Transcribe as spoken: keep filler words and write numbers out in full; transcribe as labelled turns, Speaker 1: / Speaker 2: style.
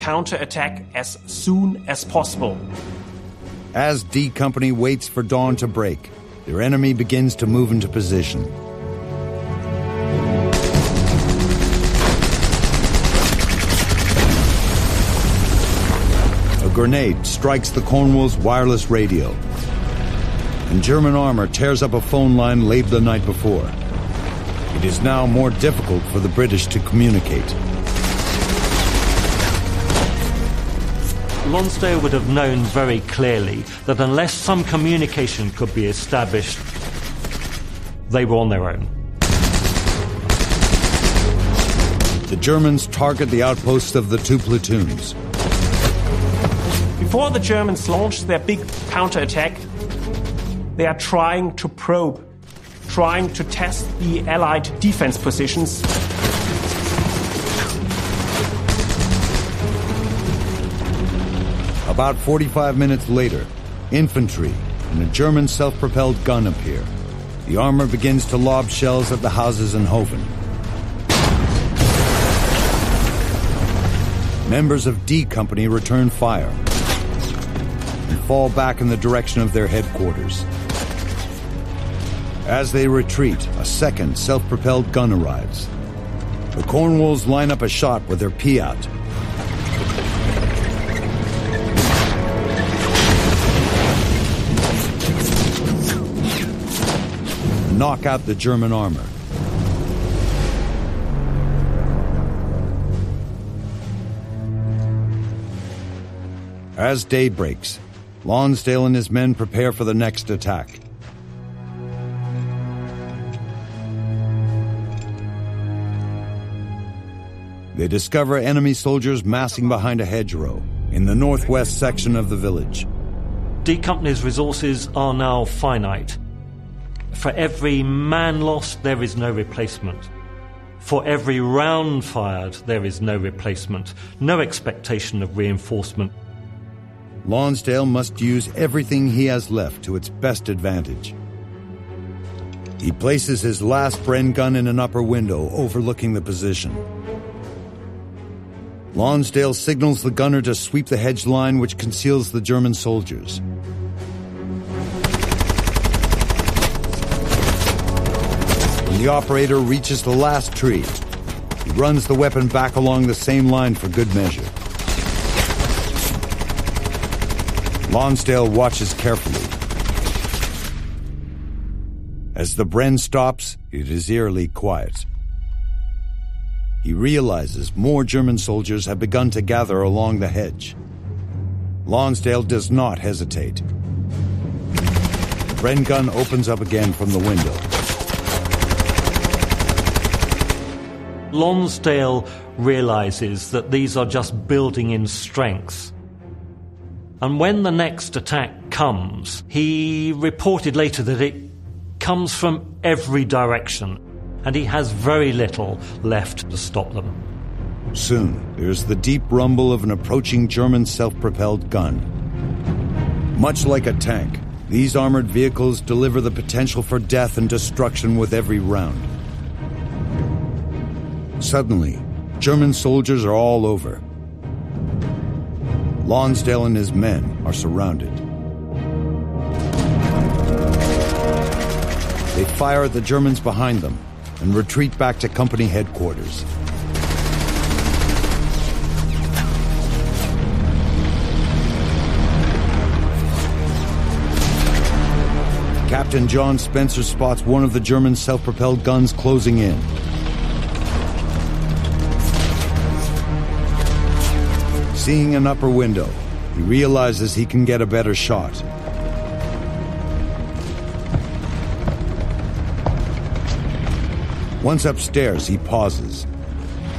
Speaker 1: counterattack as soon as possible.
Speaker 2: As D Company waits for dawn to break, their enemy begins to move into position. A grenade strikes the Cornwall's wireless radio, and German armor tears up a phone line laid the night before. It is now more difficult for the British to communicate.
Speaker 3: Lonsdale would have known very clearly that unless some communication could be established, they were on their own.
Speaker 2: The Germans target the outposts of the two platoons.
Speaker 1: Before the Germans launch their big counterattack, they are trying to probe, trying to test the Allied defense positions.
Speaker 2: About forty-five minutes later, infantry and a German self-propelled gun appear. The armor begins to lob shells at the houses in Hoven. Members of D Company return fire and fall back in the direction of their headquarters. As they retreat, a second self-propelled gun arrives. The Cornwalls line up a shot with their Piat. Knock out the German armor. As day breaks, Lonsdale and his men prepare for the next attack. They discover enemy soldiers massing behind a hedgerow in the northwest section of the village.
Speaker 3: D Company's resources are now finite. For every man lost, there is no replacement. For every round fired, there is no replacement, no expectation of reinforcement.
Speaker 2: Lonsdale must use everything he has left to its best advantage. He places his last Bren gun in an upper window overlooking the position. Lonsdale signals the gunner to sweep the hedge line which conceals the German soldiers. When the operator reaches the last tree, he runs the weapon back along the same line for good measure. Lonsdale watches carefully. As the Bren stops, it is eerily quiet. He realizes more German soldiers have begun to gather along the hedge. Lonsdale does not hesitate. The Bren gun opens up again from the window.
Speaker 3: Lonsdale realizes that these are just building in strength. And when the next attack comes, he reported later that it comes from every direction, and he has very little left to stop them.
Speaker 2: Soon, there's the deep rumble of an approaching German self-propelled gun. Much like a tank, these armored vehicles deliver the potential for death and destruction with every round. Suddenly, German soldiers are all over. Lonsdale and his men are surrounded. They fire at the Germans behind them and retreat back to company headquarters. Captain John Spencer spots one of the German self-propelled guns closing in. Seeing an upper window, he realizes he can get a better shot. Once upstairs, he pauses